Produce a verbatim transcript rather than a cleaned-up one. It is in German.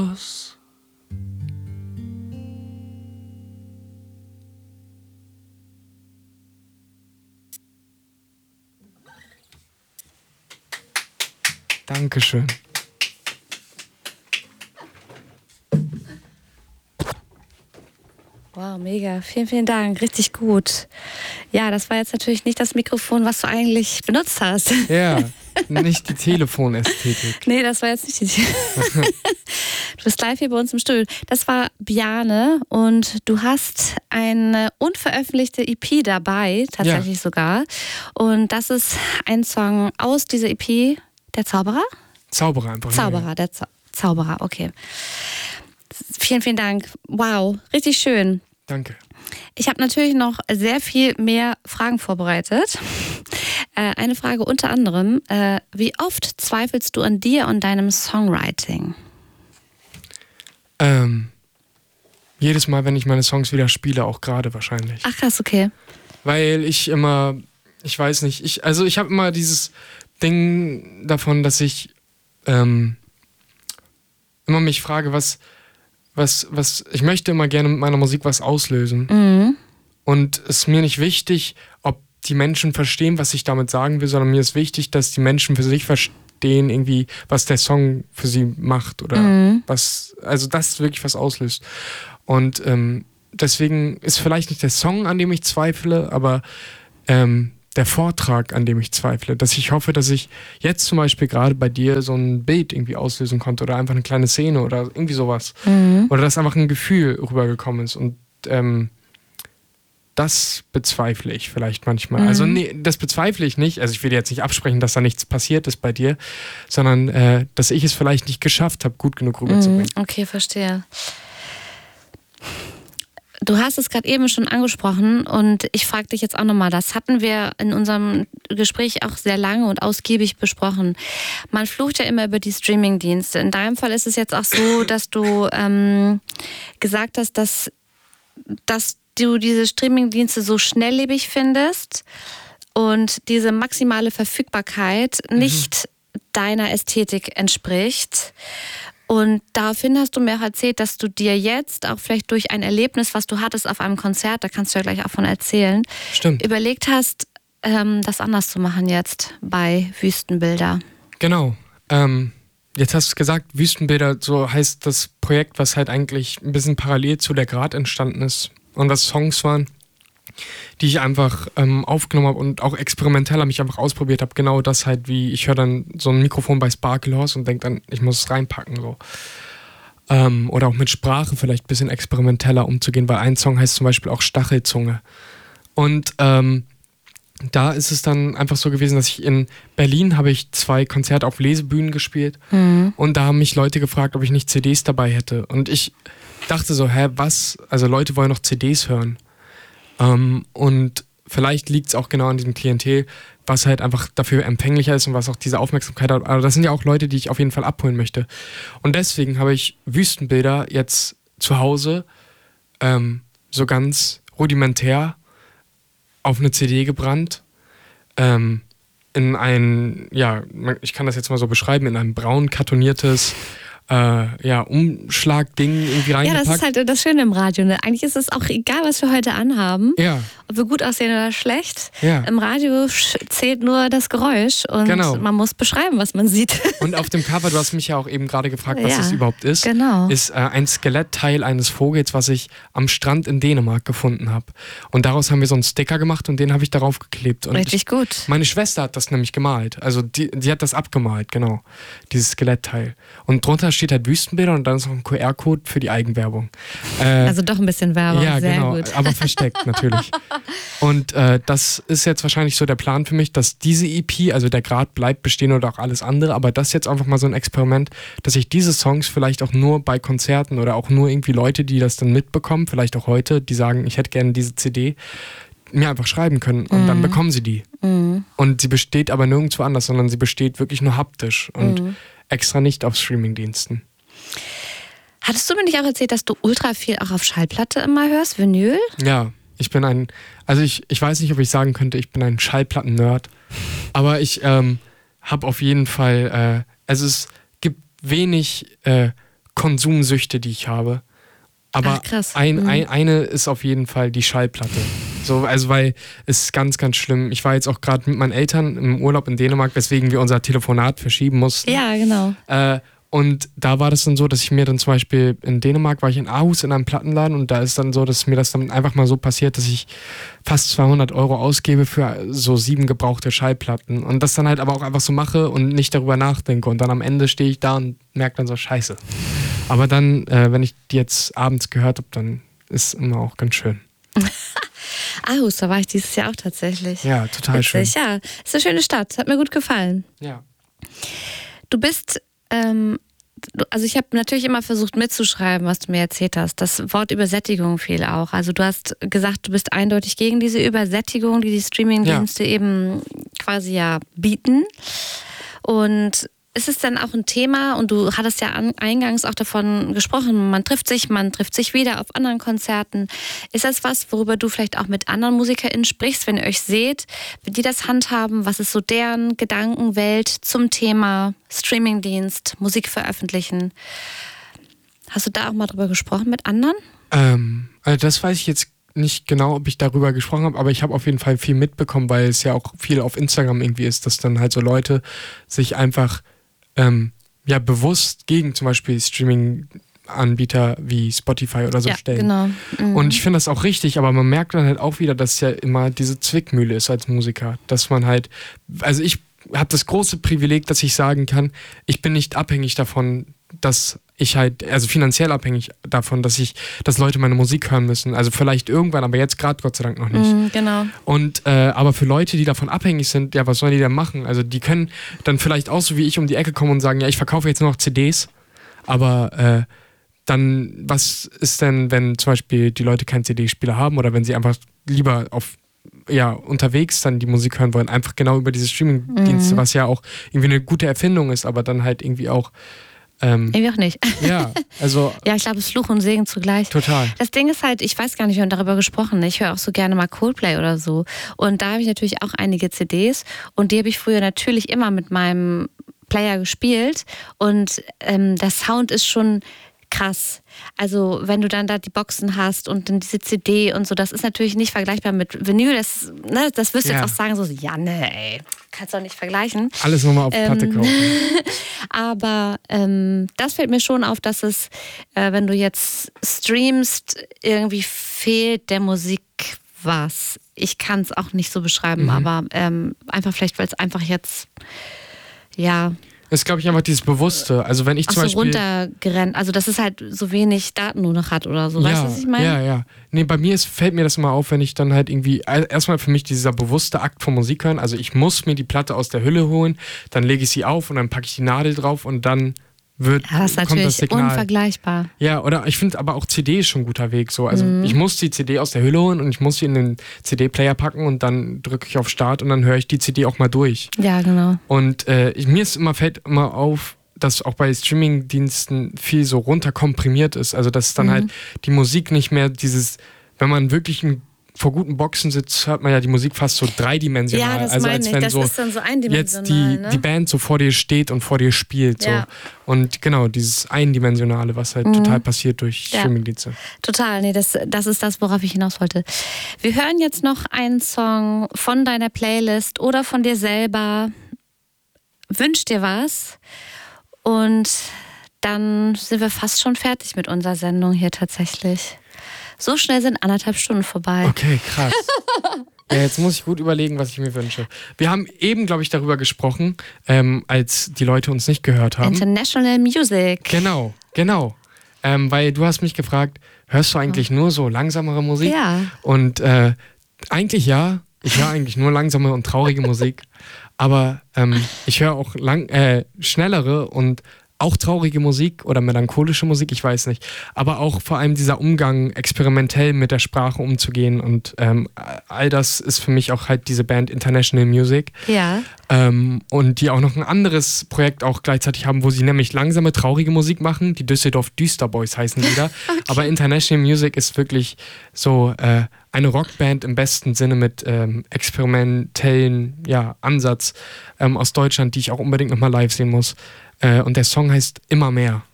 Dankeschön. Wow, mega. Vielen, vielen Dank. Richtig gut. Ja, das war jetzt natürlich nicht das Mikrofon, was du eigentlich benutzt hast. Ja, nicht die Telefonästhetik. Nee, das war jetzt nicht die Telefonästhetik. Du bist live hier bei uns im Studio. Das war Bjarne und du hast eine unveröffentlichte E P dabei, tatsächlich ja. sogar. Und das ist ein Song aus dieser E P, Der Zauberer? Zauberer einfach. Zauberer, ja. der Zau- Zauberer, okay. Vielen, vielen Dank. Wow, richtig schön. Danke. Ich habe natürlich noch sehr viel mehr Fragen vorbereitet. Äh, eine Frage unter anderem, äh, wie oft zweifelst du an dir und deinem Songwriting? Ähm, jedes Mal, wenn ich meine Songs wieder spiele, auch gerade wahrscheinlich. Ach krass, okay. Weil ich immer, ich weiß nicht, ich, also ich habe immer dieses Ding davon, dass ich ähm, immer mich frage, was, was, was, ich möchte immer gerne mit meiner Musik was auslösen. Mhm. Und es ist mir nicht wichtig, ob die Menschen verstehen, was ich damit sagen will, sondern mir ist wichtig, dass die Menschen für sich verstehen, irgendwie, was der Song für sie macht oder mhm. was, also das wirklich was auslöst. Und ähm, deswegen ist vielleicht nicht der Song, an dem ich zweifle, aber ähm, der Vortrag, an dem ich zweifle, dass ich hoffe, dass ich jetzt zum Beispiel gerade bei dir so ein Bild irgendwie auslösen konnte oder einfach eine kleine Szene oder irgendwie sowas. Mhm. Oder dass einfach ein Gefühl rübergekommen ist und ähm, das bezweifle ich vielleicht manchmal. Mhm. Also nee, das bezweifle ich nicht. Also ich will dir jetzt nicht absprechen, dass da nichts passiert ist bei dir, sondern äh, dass ich es vielleicht nicht geschafft habe, gut genug rüberzubringen. Mhm. Okay, verstehe. Du hast es gerade eben schon angesprochen und ich frage dich jetzt auch nochmal, das hatten wir in unserem Gespräch auch sehr lange und ausgiebig besprochen. Man flucht ja immer über die Streamingdienste. In deinem Fall ist es jetzt auch so, dass du ähm, gesagt hast, dass, dass du diese Streamingdienste so schnelllebig findest und diese maximale Verfügbarkeit mhm. nicht deiner Ästhetik entspricht. Und daraufhin hast du mir auch erzählt, dass du dir jetzt auch vielleicht durch ein Erlebnis, was du hattest auf einem Konzert, da kannst du ja gleich auch von erzählen, Stimmt. überlegt hast, ähm, das anders zu machen jetzt bei Wüstenbilder. Genau. Ähm, jetzt hast du gesagt, Wüstenbilder, so heißt das Projekt, was halt eigentlich ein bisschen parallel zu der Grad entstanden ist und was Songs waren, die ich einfach ähm, aufgenommen habe und auch experimenteller mich einfach ausprobiert habe. Genau das halt, wie ich höre dann so ein Mikrofon bei Sparkle Horse und denke dann, ich muss es reinpacken. So. Ähm, oder auch mit Sprache vielleicht ein bisschen experimenteller umzugehen, weil ein Song heißt zum Beispiel auch Stachelzunge. Und ähm, da ist es dann einfach so gewesen, dass ich in Berlin habe ich zwei Konzerte auf Lesebühnen gespielt Mhm. und da haben mich Leute gefragt, ob ich nicht C Ds dabei hätte. Und ich dachte so, hä, was? Also Leute wollen noch C Ds hören. Um, und vielleicht liegt es auch genau an diesem Klientel, was halt einfach dafür empfänglicher ist und was auch diese Aufmerksamkeit hat. Aber das sind ja auch Leute, die ich auf jeden Fall abholen möchte. Und deswegen habe ich Wüstenbilder jetzt zu Hause ähm, so ganz rudimentär auf eine C D gebrannt. Ähm, in ein, ja, ich kann das jetzt mal so beschreiben, in ein braun kartoniertes Äh, ja, Umschlagding irgendwie reingepackt. Ja, das ist halt das Schöne im Radio. Ne? Eigentlich ist es auch egal, was wir heute anhaben. Ja. Ob wir gut aussehen oder schlecht. Ja. Im Radio zählt nur das Geräusch und genau. man muss beschreiben, was man sieht. Und auf dem Cover, du hast mich ja auch eben gerade gefragt, was ja, das überhaupt ist, genau. ist äh, ein Skelettteil eines Vogels, was ich am Strand in Dänemark gefunden habe. Und daraus haben wir so einen Sticker gemacht und den habe ich darauf geklebt. Und Richtig ich, gut. Meine Schwester hat das nämlich gemalt. Also die, die hat das abgemalt, genau. Dieses Skelettteil. Und drunter steht halt Wüstenbilder und dann ist noch ein Q R-Code für die Eigenwerbung. Äh, also doch ein bisschen Werbung, ja, sehr genau, gut. Aber versteckt natürlich. Und äh, das ist jetzt wahrscheinlich so der Plan für mich, dass diese E P, also der Grad bleibt bestehen oder auch alles andere, aber das ist jetzt einfach mal so ein Experiment, dass ich diese Songs vielleicht auch nur bei Konzerten oder auch nur irgendwie Leute, die das dann mitbekommen, vielleicht auch heute, die sagen, ich hätte gerne diese C D, mir einfach schreiben können und mm. dann bekommen sie die. Mm. Und sie besteht aber nirgendwo anders, sondern sie besteht wirklich nur haptisch und mm. extra nicht auf Streamingdiensten. Hattest du mir nicht auch erzählt, dass du ultra viel auch auf Schallplatte immer hörst, Vinyl? Ja, ich bin ein, also ich, ich weiß nicht, ob ich sagen könnte, ich bin ein Schallplatten-Nerd, aber ich ähm, habe auf jeden Fall, äh, also es gibt wenig äh, Konsumsüchte, die ich habe. Aber Ach, krass. ein, Mhm. ein, eine ist auf jeden Fall die Schallplatte. So, also weil es ist ganz, ganz schlimm. Ich war jetzt auch gerade mit meinen Eltern im Urlaub in Dänemark, weswegen wir unser Telefonat verschieben mussten. Ja, genau. Äh, und da war das dann so, dass ich mir dann zum Beispiel in Dänemark war ich in Aarhus in einem Plattenladen und da ist dann so, dass mir das dann einfach mal so passiert, dass ich fast zweihundert Euro ausgebe für so sieben gebrauchte Schallplatten und das dann halt aber auch einfach so mache und nicht darüber nachdenke und dann am Ende stehe ich da und merke dann so, scheiße. Aber dann, äh, wenn ich die jetzt abends gehört habe, dann ist immer auch ganz schön. Aarhus, da war ich dieses Jahr auch tatsächlich. Ja, total Witzig, schön. ja. Ist eine schöne Stadt, hat mir gut gefallen. Ja. Du bist, ähm, du- also ich habe natürlich immer versucht mitzuschreiben, was du mir erzählt hast. Das Wort Übersättigung fiel auch. Also du hast gesagt, du bist eindeutig gegen diese Übersättigung, die die Streamingdienste eben quasi ja bieten. Und ist es dann auch ein Thema, und du hattest ja an, eingangs auch davon gesprochen, man trifft sich, man trifft sich wieder auf anderen Konzerten. Ist das was, worüber du vielleicht auch mit anderen MusikerInnen sprichst, wenn ihr euch seht, wie die das handhaben? Was ist so deren Gedankenwelt zum Thema Streamingdienst, Musik veröffentlichen? Hast du da auch mal drüber gesprochen mit anderen? Ähm, also das weiß ich jetzt nicht genau, ob ich darüber gesprochen habe, aber ich habe auf jeden Fall viel mitbekommen, weil es ja auch viel auf Instagram irgendwie ist, dass dann halt so Leute sich einfach ähm, ja bewusst gegen zum Beispiel Streaming-Anbieter wie Spotify oder so ja, stellen. genau. Mhm. Und ich finde das auch richtig, aber man merkt dann halt auch wieder, dass es ja immer diese Zwickmühle ist als Musiker, dass man halt, also ich habe das große Privileg, dass ich sagen kann, ich bin nicht abhängig davon, dass ich halt, also finanziell abhängig davon, dass ich, dass Leute meine Musik hören müssen. Also vielleicht irgendwann, aber jetzt gerade Gott sei Dank noch nicht. Mhm, genau. Und äh, aber für Leute, die davon abhängig sind, ja, was sollen die denn machen? Also die können dann vielleicht auch so wie ich um die Ecke kommen und sagen, ja, ich verkaufe jetzt nur noch C Ds, aber äh, dann, was ist denn, wenn zum Beispiel die Leute keinen C D-Spieler haben oder wenn sie einfach lieber auf ja, unterwegs dann die Musik hören wollen, einfach genau über diese Streaming-Dienste, Mhm. was ja auch irgendwie eine gute Erfindung ist, aber dann halt irgendwie auch ähm, Irgendwie auch nicht. ja, also Ja, ich glaube, es ist Fluch und Segen zugleich. total. Das Ding ist halt, ich weiß gar nicht, wir haben darüber gesprochen. Ich höre auch so gerne mal Coldplay oder so. Und da habe ich natürlich auch einige C Ds. Und die habe ich früher natürlich immer mit meinem Player gespielt. Und ähm, der Sound ist schon krass. Also wenn du dann da die Boxen hast und dann diese C D und so, das ist natürlich nicht vergleichbar mit Vinyl. Das, ne, das wirst du Ja. jetzt auch sagen, so, ja, ne, ey, kannst du auch nicht vergleichen. Alles nochmal auf Platte Ähm, kaufen. Aber ähm, das fällt mir schon auf, dass es, äh, wenn du jetzt streamst, irgendwie fehlt der Musik was. Ich kann es auch nicht so beschreiben, Mhm. aber ähm, einfach vielleicht, weil es einfach jetzt, ja, Ist, glaube ich, einfach dieses Bewusste. Also wenn ich auch zum so Beispiel runtergerannt, also dass es halt so wenig Daten nur noch hat oder so. Weißt du, was ich meine? Ja, ja. Nee, bei mir ist, fällt mir das immer auf, wenn ich dann halt irgendwie, äh, erstmal für mich dieser bewusste Akt von Musik hören, also ich muss mir die Platte aus der Hülle holen, dann lege ich sie auf und dann packe ich die Nadel drauf und dann wird, Ja, das ist kommt natürlich das Signal. unvergleichbar. Ja, oder ich finde aber auch C D ist schon ein guter Weg. So. Also Mhm. ich muss die C D aus der Hülle holen und ich muss sie in den C D-Player packen und dann drücke ich auf Start und dann höre ich die C D auch mal durch. Ja, genau. Und äh, ich, mir ist immer, fällt immer auf, dass auch bei Streaming-Diensten viel so runterkomprimiert ist. Also dass dann Mhm. halt die Musik nicht mehr dieses, wenn man wirklich ein, vor guten Boxen sitzt, hört man ja die Musik fast so dreidimensional. Ja, das also meine als ich. wenn Das so ist dann so jetzt eindimensional. die, ne? die Band so vor dir steht und vor dir spielt. Ja. So. Und genau, dieses Eindimensionale, was halt Mhm. total passiert durch Ja. Streaming-Dienste. Total, nee, das, das ist das, worauf ich hinaus wollte. Wir hören jetzt noch einen Song von deiner Playlist oder von dir selber. Wünsch dir was. Und dann sind wir fast schon fertig mit unserer Sendung hier tatsächlich. So schnell sind anderthalb Stunden vorbei. Okay, krass. Ja, jetzt muss ich gut überlegen, was ich mir wünsche. Wir haben eben, glaube ich, darüber gesprochen, ähm, als die Leute uns nicht gehört haben. International Music. Genau, genau. Ähm, weil du hast mich gefragt, hörst du eigentlich nur so langsamere Musik? Ja. Und äh, eigentlich ja. Ich höre eigentlich nur langsame und traurige Musik. Aber ähm, ich höre auch lang, äh, schnellere und auch traurige Musik oder melancholische Musik, ich weiß nicht. Aber auch vor allem dieser Umgang, experimentell mit der Sprache umzugehen. Und ähm, all das ist für mich auch halt diese Band International Music. Ja. Ähm, und die auch noch ein anderes Projekt auch gleichzeitig haben, wo sie nämlich langsame, traurige Musik machen. Die Düsseldorf Düsterboys heißen die da. Okay. Aber International Music ist wirklich so äh, eine Rockband im besten Sinne mit ähm, experimentellen ja, Ansatz ähm, aus Deutschland, die ich auch unbedingt nochmal live sehen muss. Äh, und der Song heißt Immer mehr.